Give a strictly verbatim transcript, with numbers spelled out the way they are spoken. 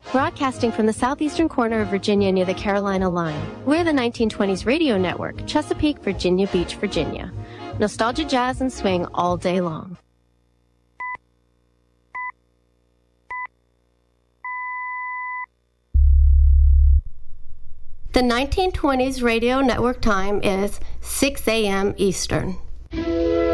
Broadcasting from the southeastern corner of Virginia near the Carolina line, we're the nineteen twenties Radio Network, Chesapeake, Virginia Beach, Virginia. Nostalgia, jazz, and swing all day long. The nineteen twenties Radio Network time is six a m Eastern.